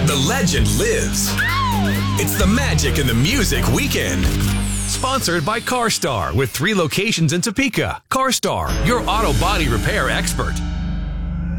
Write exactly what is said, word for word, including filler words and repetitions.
The legend lives. It's the Magic and the Music Weekend. Sponsored by CarStar with three locations in Topeka. CarStar, your auto body repair expert.